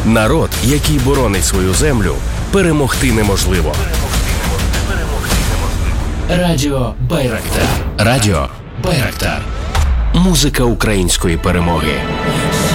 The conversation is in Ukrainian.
Народ, який боронить свою землю, перемогти неможливо. Радіо Байрактар. Радіо Байрактар. Музика української перемоги.